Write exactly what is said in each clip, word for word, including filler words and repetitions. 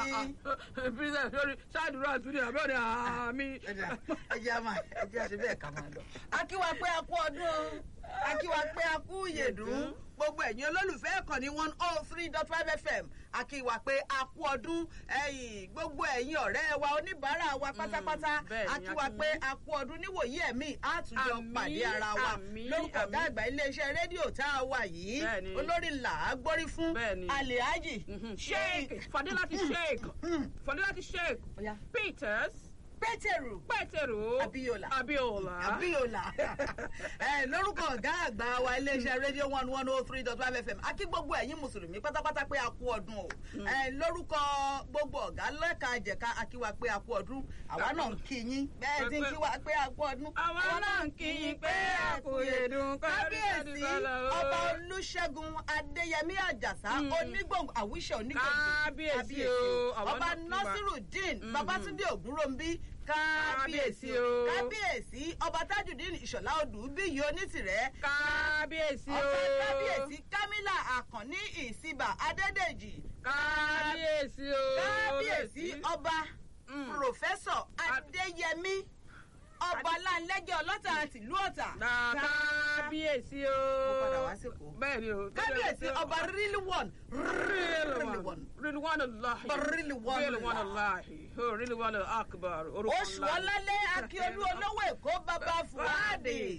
Princess lórí ṣáàdúrà tún ní àbẹ̀rẹ̀ àmì. ẹjẹ àmà ẹjẹ àti bẹ́ẹ̀ ká máa lọ. akíwa pé a kú ọdún akíwa pé a kú ìyèdún gbogbo ẹ̀yin olólùfẹ́ ẹ̀kọ́ ní one oh three dot five F M akíwa pé a kú ọdún ẹ̀yin gbogbo ẹ̀yin ọ̀rẹ́ wa oníbàárà wa pátápátá akíwa pé a kú ọdún níwòyí ẹ̀mí àtúnjọ pàdé ara wa lórúkọ ọ̀gá àgbà iléeṣẹ́ rédíò tá a wà yìí olórí là á gbórí fún Alhaji Sheikh Fadilati Sheikh Fadilati Sheikh Peters Pétérù Pétérù Abíọ́lá Abíọ́lá Abíọ́lá ẹ lórúkọ ọ̀gá àgbà wa iléeṣẹ́ rédíò one one oh three dot five F M akí gbogbo ẹ̀yin mùsùlùmí pátápátá pé a kú ọdún o ẹ lórúkọ gbogbo ọ̀gá lẹ́ka àjẹká akí wa pé a kú ọdún àwa náà ń kí yín bẹ́ẹ̀ tí ń kí wa pé a kú ọdún àwa náà ń kí yín pé a kú yèdùn kábíyèsí ọba Olúṣẹ́gun Adéyẹmí Àjàsá onígbòǹgbò àwíṣẹ onígbòǹgbò kábíyèsí o ọba Násírùdín Babátúndé Ògúnròmbí kábíyèsí o kábíyèsí ọba Tajudeen Ìṣọ̀lá Odùbíyì Onítìrẹ kábíyèsí o ọba kábíyèsí Kámílà Àkànní Ìsìbà Adédèjì kábíyèsí o kábíyèsí ọba Pòfẹ́sọ̀ Adéyẹmí ọba Láńlẹ́gẹ́ Ọlọ́tà tìlú Ọ̀tà kábíyèsí o mo padà wá síkò bẹ́ẹ̀ ni o kábíyèsí ọba Rilwan Rilwan Rilwan Allahi Rilwan Allahi Rilwan Akbar oṣù ọlálẹ́ Akíolú olówó Èkó bàbá Fúádì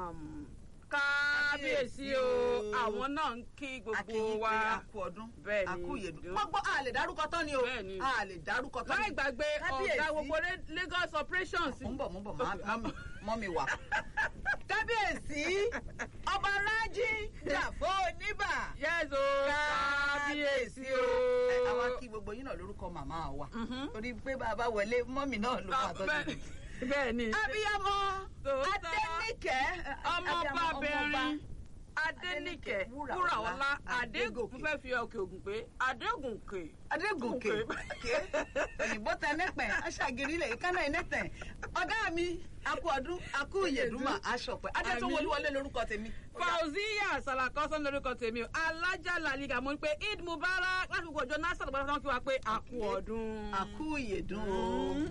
kábíyèsí o àwọn náà ń kí gbogbo wa àkú ọdún àkú ìyèdún gbogbo a lè dárúkọ tán ni o a lè dárúkọ tán ni. láì gbàgbé ọ̀gá gbogbo Lagos operations. mo ń bọ̀ mo ń bọ̀ mọ́ mi wà. kábíyèsí ọba Rájí Dàfó Oníbà. yes o kábíyèsí o. àwa kí gbogbo yín náà lórúkọ màmá wa torí pé bàbá wọlé mọ́mì náà ló fà tọ́jú. bẹ́ẹ̀ni. abiyamọ Adéníkẹ́ ọmọbabìnrin Adéníkẹ́ Wúràọlá Adégòkè fẹ́ fi ọkẹ́ ògùn pé Adégòkè. Adégòkè òyìnbó tẹ nẹ́pẹ̀ aṣàgìrì lè kánná ẹ̀ nẹ́tẹ̀ ọ̀gá mi akú ọdún akú ìyèdúmà aṣọpẹ́ Adétúnwolúwọlé lórúkọ tèmi. Fauziya Salakọ́sán lórúkọ tèmi alájà làlígà mo ní pé Eid Mubarak láti gbogbo ọjọ́ náà sọ̀rọ̀ bọ́lá fún wa pé akú ọdún. akú ìyèdún o.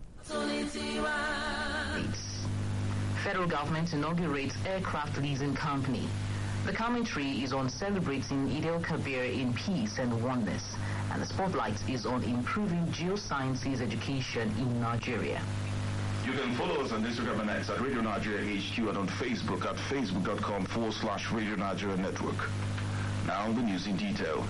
Federal government inaugurates aircraft leasing company. The commentary is on celebrating Eid al-Kabir in peace and oneness, and the spotlight is on improving geosciences education in Nigeria. You can follow us on Instagram and X at Radio Nigeria H Q and on Facebook at facebook.com forward slash Radio Nigeria Network. Now the news in detail.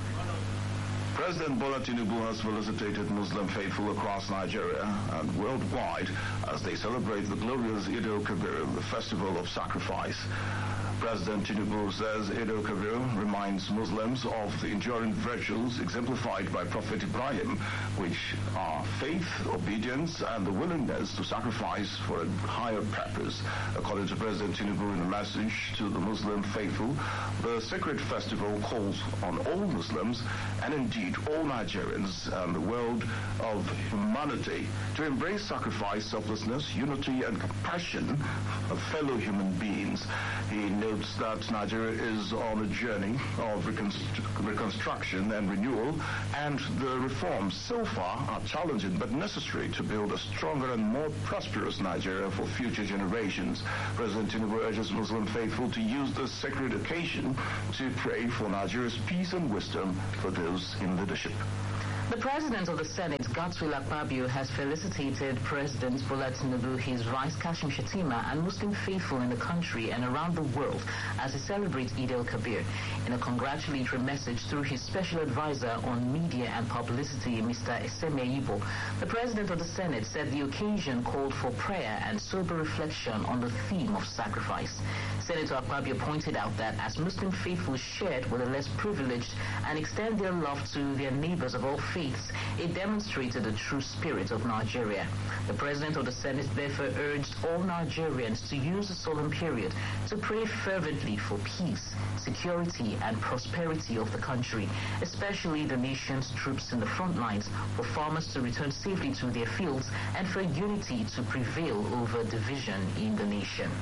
President Bola Tinubu has felicitated Muslim faithful across Nigeria and worldwide as they celebrate the glorious Eid al-Kabir, the festival of sacrifice. President Tinubu says Eid al-Kabir reminds Muslims of the enduring virtues exemplified by Prophet Ibrahim, which are faith, obedience, and the willingness to sacrifice for a higher purpose. According to President Tinubu in a message to the Muslim faithful, the sacred festival calls on all Muslims, and indeed all Nigerians and the world of humanity, to embrace sacrifice, selflessness, unity, and compassion of fellow human beings. He notes that Nigeria is on a journey of reconstru- reconstruction and renewal, and the reforms so far are challenging but necessary to build a stronger and more prosperous Nigeria for future generations. President Tinubu urges Muslim faithful to use this sacred occasion to pray for Nigeria's peace and wisdom for those in leadership. The President of the Senate, Godswill Akpabio, has felicitated President Bola Tinubu, his vice Kashim Shettima, and Muslim faithful in the country and around the world as he celebrates Eid al-Kabir. In a congratulatory message through his special advisor on media and publicity, Mister Eseme Ibo, the President of the Senate said the occasion called for prayer and sober reflection on the theme of sacrifice. Senator Akpabio pointed out that as Muslim faithful shared with the less privileged and extend their love to their neighbors of all faiths, it demonstrated the true spirit of Nigeria. The President of the Senate therefore urged all Nigerians to use the solemn period to pray fervently for peace, security, and prosperity of the country, especially the nation's troops in the front lines, for farmers to return safely to their fields, and for unity to prevail over division in the nation.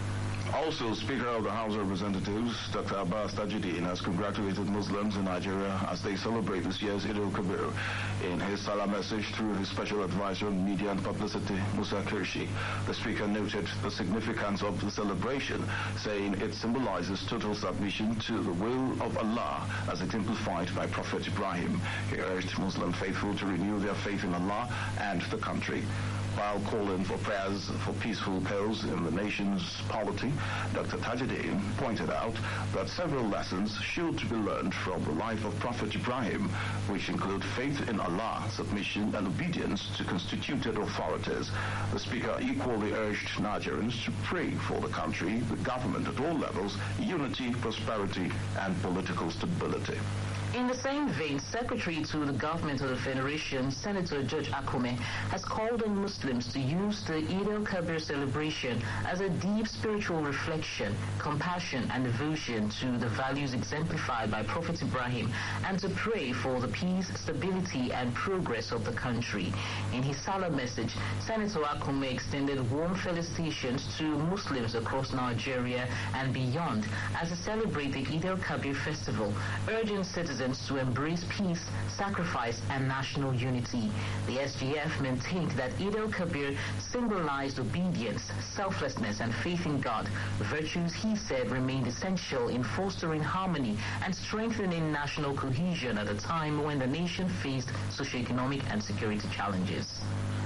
Also, Speaker of the House of Representatives, Doctor Abbas Tajuddin, has congratulated Muslims in Nigeria as they celebrate this year's Eid al-Kabir. In his Salah message through his special advisor on media and publicity, Musa Kirshi, the Speaker noted the significance of the celebration, saying it symbolizes total submission to the will of Allah as exemplified by Prophet Ibrahim. He urged Muslim faithful to renew their faith in Allah and the country. While calling for prayers for peaceful pause in the nation's polity, Doctor Tajuddin pointed out that several lessons should be learned from the life of Prophet Ibrahim, which include faith in Allah, submission and obedience to constituted authorities. The Speaker equally urged Nigerians to pray for the country, the government at all levels, unity, prosperity and political stability. In the same vein, Secretary to the Government of the Federation, Senator George Akume, has called on Muslims to use the Eid al-Kabir celebration as a deep spiritual reflection, compassion and devotion to the values exemplified by Prophet Ibrahim and to pray for the peace, stability and progress of the country. In his Salah message, Senator Akume extended warm felicitations to Muslims across Nigeria and beyond as they celebrate the Eid al-Kabir festival, urging citizens to embrace peace, sacrifice, and national unity. The S G F maintained that Eid al-Kabir symbolized obedience, selflessness, and faith in God, virtues he said remained essential in fostering harmony and strengthening national cohesion at a time when the nation faced socioeconomic and security challenges.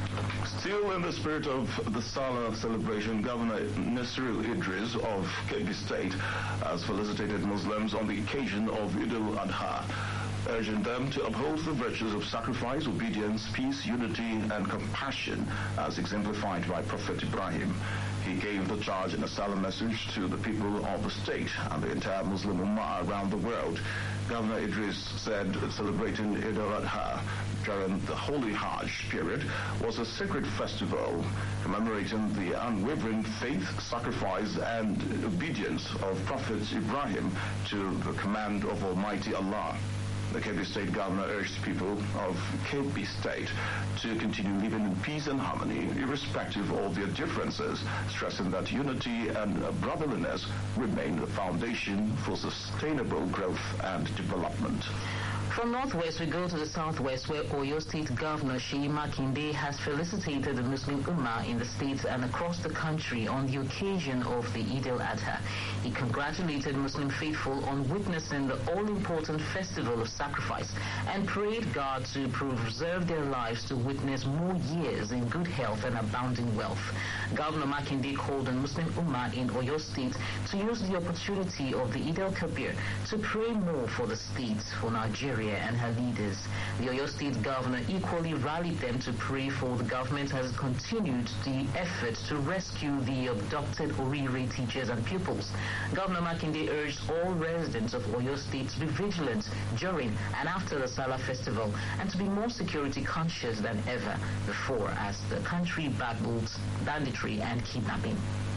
Still in the spirit of the Salah celebration, Governor Nasirul Idris of Kebbi State has felicitated Muslims on the occasion of Eid al-Adha, urging them to uphold the virtues of sacrifice, obedience, peace, unity, and compassion as exemplified by Prophet Ibrahim. He gave the charge in a Salah message to the people of the state and the entire Muslim Ummah around the world. Governor Idris said celebrating Eid al-Adha during the Holy Hajj period was a sacred festival commemorating the unwavering faith, sacrifice, and obedience of Prophet Ibrahim to the command of Almighty Allah. The Kebbi State Governor urged people of Kebbi State to continue living in peace and harmony, irrespective of their differences, stressing that unity and brotherliness remain the foundation for sustainable growth and development. From Northwest, we go to the Southwest, where Oyo State Governor Seyi Makinde has felicitated the Muslim Ummah in the state and across the country on the occasion of the Eid al-Adha. He congratulated Muslim faithful on witnessing the all-important festival of sacrifice and prayed God to preserve their lives to witness more years in good health and abounding wealth. Governor Makinde called on Muslim Ummah in Oyo State to use the opportunity of the Eid al-Kabir to pray more for the state, for Nigeria and her leaders. The Oyo State Governor equally rallied them to pray for the government as it continued the effort to rescue the abducted Orire teachers and pupils. Governor Makinde urged all residents of Oyo State to be vigilant during and after the Salah festival and to be more security conscious than ever before as the country battles banditry and kidnapping.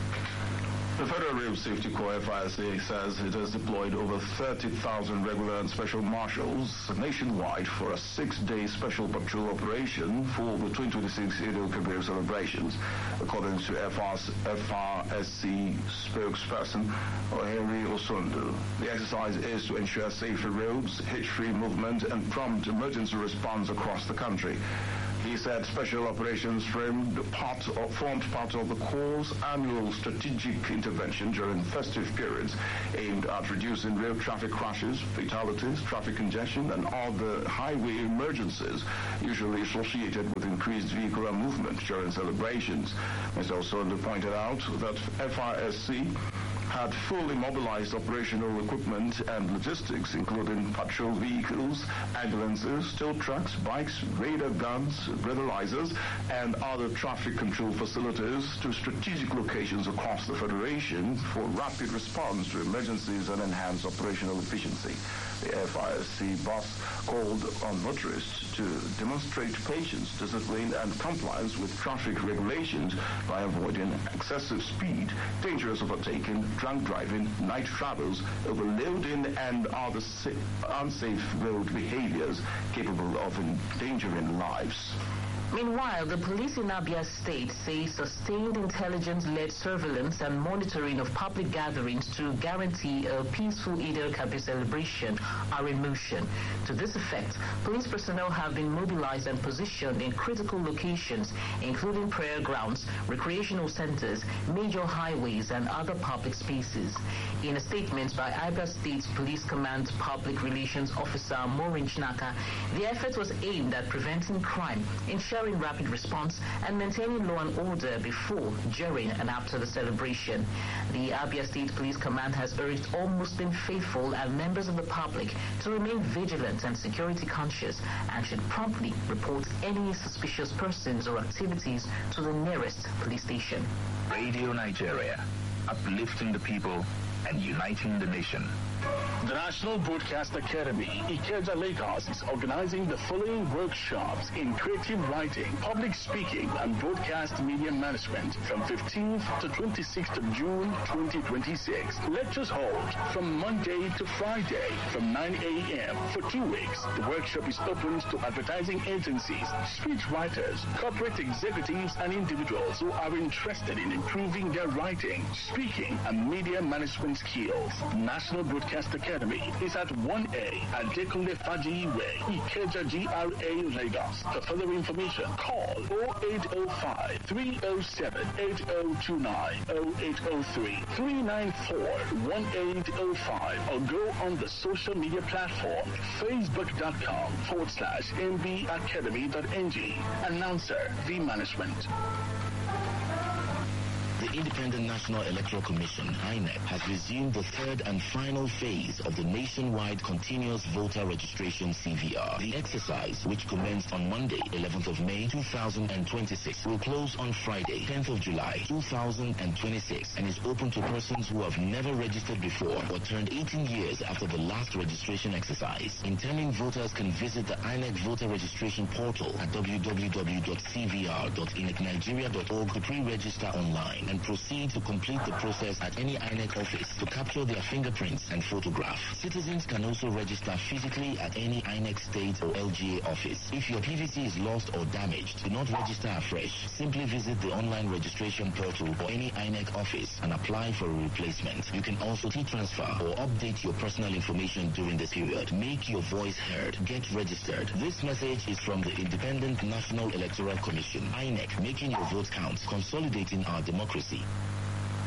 The Federal Road Safety Corps, F I S A, says it has deployed over thirty thousand regular and special marshals nationwide for a six-day special patrol operation for the twenty twenty-six Eid al-Kabir celebrations. According to F R S C spokesperson Ohere Osondu, the exercise is to ensure safer roads, hitch-free movement, and prompt emergency response across the country. He said special operations formed part of, formed part of the Corps' annual strategic intervention during festive periods aimed at reducing road traffic crashes, fatalities, traffic congestion, and other highway emergencies usually associated with increased vehicular movement during celebrations. Mister Osondu pointed out that F R S C had fully mobilized operational equipment and logistics, including patrol vehicles, ambulances, tow trucks, bikes, radar guns, breathalyzers, and other traffic control facilities to strategic locations across the Federation for rapid response to emergencies and enhanced operational efficiency. The F I S C boss called on motorists to demonstrate patience, discipline, and compliance with traffic regulations by avoiding excessive speed, dangerous overtaking, drunk driving, night travels, overloading, and other unsafe road behaviors capable of endangering lives. Meanwhile, the police in Abia State say sustained intelligence-led surveillance and monitoring of public gatherings to guarantee a peaceful Eid al-Kabir celebration are in motion. To this effect, police personnel have been mobilized and positioned in critical locations, including prayer grounds, recreational centers, major highways, and other public spaces. In a statement by Abia State Police Command Public Relations Officer Maureen Chinaka, the effort was aimed at preventing crime, ensuring rapid response, and maintaining law and order before, during, and after the celebration. The Abia State Police Command has urged all Muslim faithful and members of the public to remain vigilant and security conscious and should promptly report any suspicious persons or activities to the nearest police station. Radio Nigeria, uplifting the people and uniting the nation. The National Broadcast Academy, Ikeja, Lagos, is organizing the following workshops in creative writing, public speaking, and broadcast media management from fifteenth to twenty-sixth of June twenty twenty-six. Lectures hold from Monday to Friday from nine a.m. for two weeks. The workshop is open to advertising agencies, speech writers, corporate executives, and individuals who are interested in improving their writing, speaking, and media management skills. National Broadcast Academy is at one A at Adekunle Faji Way, Ikeja, G R A, Lagos. For further information, call oh eight oh five, three oh seven, eight oh two nine, oh eight oh three, three nine four, one eight oh five, or go on the social media platform facebook.com forward slash mbacademy.ng. Announcer, V Management. The Independent National Electoral Commission, I N E C, has resumed the third and final phase of the nationwide continuous voter registration C V R. The exercise, which commenced on Monday, eleventh of May two thousand twenty-six, will close on Friday, tenth of July two thousand twenty-six, and is open to persons who have never registered before or turned eighteen years after the last registration exercise. Intending voters can visit the I N E C voter registration portal at w w w dot c v r dot inec nigeria dot org to pre-register online and proceed to complete the process at any I N E C office to capture their fingerprints and photograph. Citizens can also register physically at any I N E C state or L G A office. If your P V C is lost or damaged, do not register afresh. Simply visit the online registration portal or any I N E C office and apply for a replacement. You can also e-transfer or update your personal information during this period. Make your voice heard. Get registered. This message is from the Independent National Electoral Commission, I N E C, making your vote count, consolidating our democracy.